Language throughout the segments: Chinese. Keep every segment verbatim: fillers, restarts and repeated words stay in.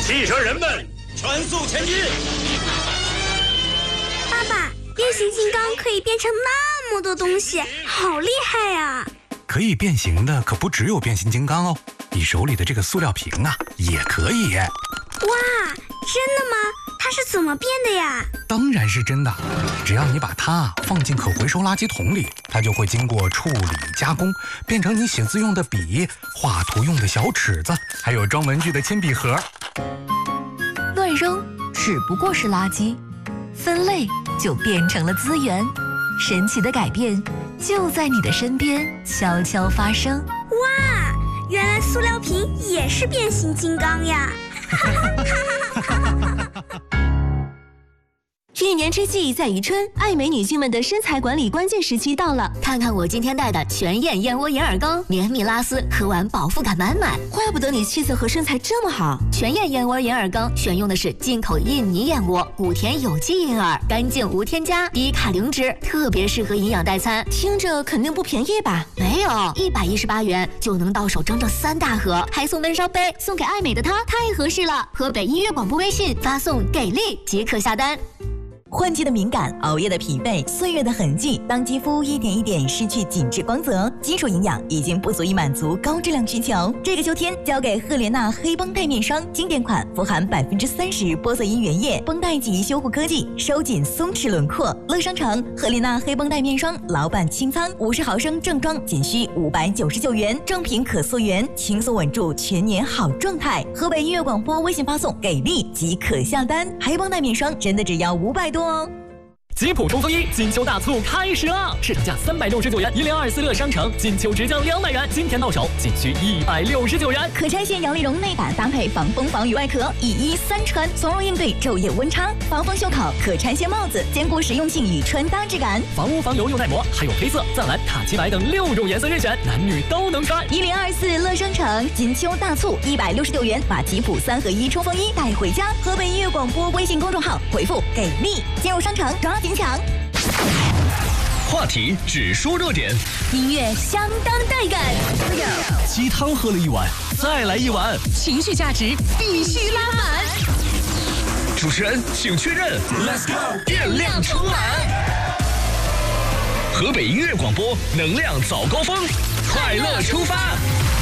汽车人们，全速前进！ 爸爸，变形金刚可以变成那么多东西，好厉害呀！ 可以变形的可不只有变形金刚哦，你手里的这个塑料瓶啊，也可以。 哇，真的吗？它是怎么变的呀？ 当然是真的，只要你把它放进可回收垃圾桶里，它就会经过处理加工，变成你写字用的笔、画图用的小尺子，还有装文具的铅笔盒。 乱扔只不过是垃圾，分类就变成了资源。神奇的改变就在你的身边悄悄发生。 哇，原来塑料瓶也是变形金刚呀！ 一年之计在于春，爱美女性们的身材管理关键时期到了。 看看我今天带的全燕燕窝银耳羹，绵密拉丝，喝完饱腹感满满。 怪不得你气色和身材这么好。 全燕燕窝银耳羹选用的是进口印尼燕窝，谷田有机银耳，干净无添加，低卡零脂，特别适合营养代餐。 听着肯定不便宜吧？ 没有，一百一十八元就能到手整整三大盒，还送温烧杯，送给爱美的她太合适了。河北音乐广播微信发送给力即可下单。 换季的敏感，熬夜的疲惫，岁月的痕迹，当肌肤一点一点失去紧致光泽，基础营养已经不足以满足高质量需求。这个秋天交给赫莲娜黑绷带面霜，经典款，富含百分之三十玻色因原液，绷带级修护科技，收紧松弛轮廓。乐商城赫莲娜黑绷带面霜老板清仓，五十毫升正装仅需五百九十九元，正品可溯源，轻松稳住全年好状态。河北音乐广播微信发送给力即可下单，黑绷带面霜真的只要五百多。 吉普冲锋衣金秋大促开始了，市场价三百六十九元，一零二四乐商城金秋直降两百元，今天到手仅需一百六十九元。 可拆卸摇粒绒内胆搭配防风防雨外壳，一衣三穿，从容应对昼夜温差。防风袖口，可拆卸帽子，兼顾实用性与穿搭质感。 防污防油又耐磨，还有黑色、藏蓝、卡其白等六种颜色任选，男女都能穿。 一零二四乐商城金秋大促，一百六十九元，把吉普三合一冲锋衣带回家。河北音乐广播微信公众号回复给力，进入商城抓紧抢。 话题只说热点， 音乐相当带感， 鸡汤喝了一碗，再来一碗， 情绪价值必须拉满。 主持人请确认 ，Let's go， 电量充满。河北音乐广播，能量早高峰，快乐出发。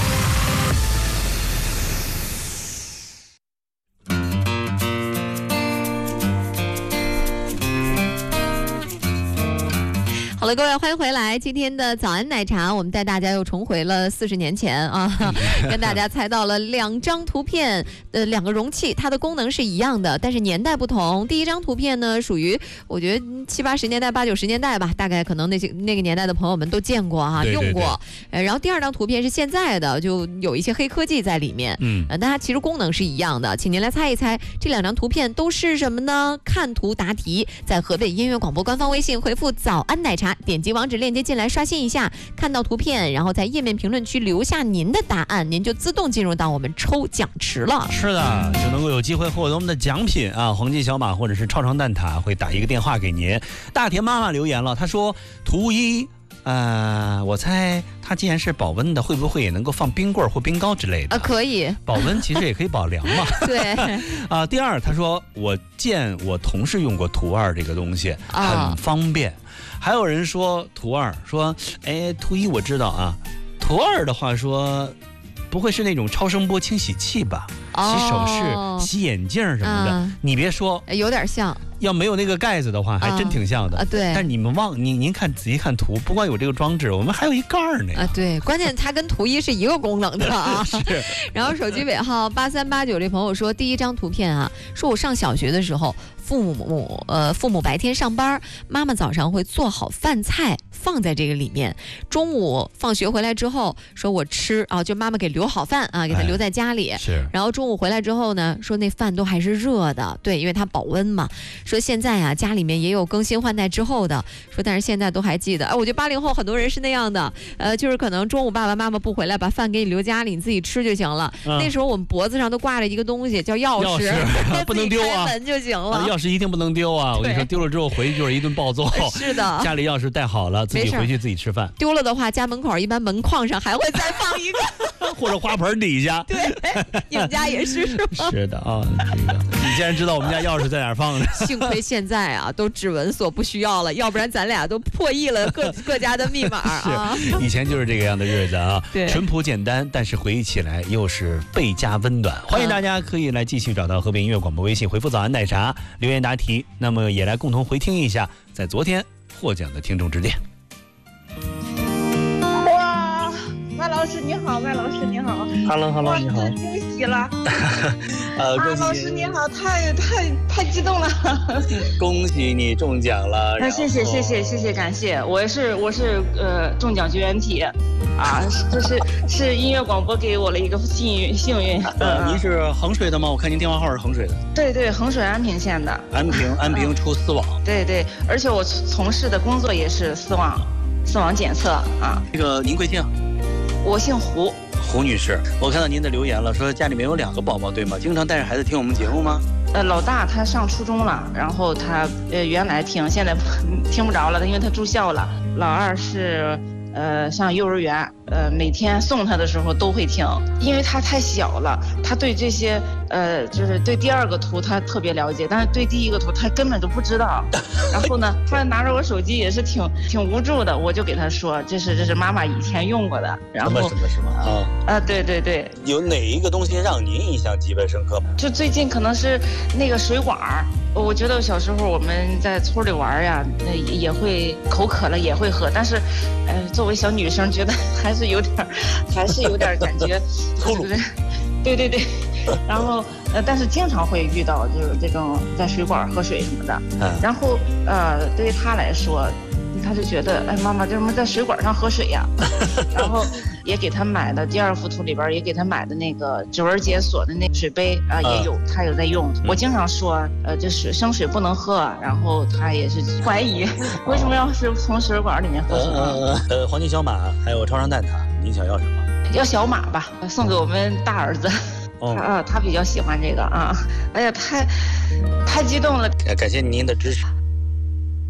好了，各位欢迎回来。今天的早安奶茶，我们带大家又重回了四十年前啊，跟大家猜到了两张图片，呃，两个容器，它的功能是一样的，但是年代不同。第一张图片呢，属于我觉得七八十年代、八九十年代吧，大概可能那些那个年代的朋友们都见过哈、啊，用过。呃，然后第二张图片是现在的，就有一些黑科技在里面，嗯，呃，但它其实功能是一样的。请您来猜一猜，这两张图片都是什么呢？看图答题，在河北音乐广播官方微信回复“早安奶茶”。点击网址链接进来刷新一下，看到图片，然后在页面评论区留下您的答案，您就自动进入到我们抽奖池了。 是的，就能够有机会获得我们的奖品啊，黄金小马或者是超长蛋挞会打一个电话给您。大田妈妈留言了，她说图一呃，我猜它既然是保温的，会不会也能够放冰棍或冰糕之类的？ 啊，可以。 保温其实也可以保凉嘛。 对。 啊，第二，他说我见我同事用过图二这个东西，很方便。啊、还有人说图二，说哎，图一我知道啊，图二的话说，不会是那种超声波清洗器吧？洗手饰、洗眼镜什么的，嗯、你别说， 有点像。 要没有那个盖子的话，还真挺像的。 啊，对。 但你们忘，您您看仔细看图，不光有这个装置，我们还有一盖儿呢。 啊，对，关键它跟图一是一个功能的啊。 是。 然后手机尾号八三八九这朋友说，第一张图片啊，说我上小学的时候，父母呃父母白天上班，妈妈早上会做好饭菜放在这个里面，中午放学回来之后，说我吃啊，就妈妈给留好饭啊，给他留在家里。 哎、是。 然后中午回来之后呢，说那饭都还是热的，对，因为它保温嘛。说现在啊，家里面也有更新换代之后的，说但是现在都还记得。哎，我觉得八零后很多人是那样的，呃，就是可能中午爸爸妈妈不回来，把饭给你留家里，你自己吃就行了。嗯、那时候我们脖子上都挂着一个东西叫钥匙， 钥匙不能丢啊， 开门就行了。 啊、钥匙一定不能丢啊！我跟你说，丢了之后回去就是一顿暴揍。 是的， 家里钥匙带好了， 自己回去自己吃饭。 丢了的话，家门口一般门框上还会再放一个， 或者花盆底下。 对，你们家也是是吗？ 是的啊，这个你竟然知道我们家钥匙在哪儿放的？ 幸亏现在啊，都指纹锁不需要了，要不然咱俩都破译了各各家的密码啊。 是，以前就是这个样的日子啊， 对， 淳朴简单，但是回忆起来又是倍加温暖。欢迎大家可以来继续找到河北音乐广播微信，回复早安奶茶留言答题，那么也来共同回听一下在昨天获奖的听众致电。 哇，麦老师你好，麦老师你好 ，Hello Hello 你好， 惊喜了， 呃， 啊，老师你好，太太太激动了， 恭喜你中奖了， 啊，谢谢谢谢谢谢感谢，我是我是呃中奖绝缘体。啊，这是是音乐广播给我了一个幸运幸运。 呃，您是衡水的吗？我看您电话号是衡水的。 对对，衡水安平县的。 安平安平出丝网。 对对，而且我从事的工作也是丝网，丝网检测啊。 这个您贵姓？ 我姓胡。 胡女士，我看到您的留言了，说家里面有两个宝宝，对吗？经常带着孩子听我们节目吗？ 呃，老大他上初中了，然后他呃原来听，现在听不着了，因为他住校了。老二是。呃，上幼儿园，呃，每天送他的时候都会听，因为他太小了，他对这些，呃，就是对第二个图他特别了解，但是对第一个图他根本就不知道。然后呢，他拿着我手机也是挺挺无助的，我就给他说，这是这是妈妈以前用过的。然后什么什么啊？ 啊，对对对。 有哪一个东西让您印象极为深刻？ 就最近可能是那个水管儿。我觉得小时候我们在村里玩呀，那也会口渴了也会喝，但是，呃，作为小女生，觉得还是有点，还是有点感觉，是不是？对对对。然后，呃，但是经常会遇到就是这种在水管喝水什么的。嗯。然后，呃，对于他来说，他就觉得，哎，妈妈，这怎么在水管上喝水呀？然后也给他买的第二幅图里边也给他买的那个指纹解锁的那水杯啊，也有，他有在用。我经常说，呃，这水生水不能喝，然后他也是怀疑为什么要是从水管里面喝水。 呃呃，黄金小马还有超长蛋挞，您想要什么？ 要小马吧，送给我们大儿子。哦、他他比较喜欢这个啊。哎呀，太太激动了！ 感谢您的支持。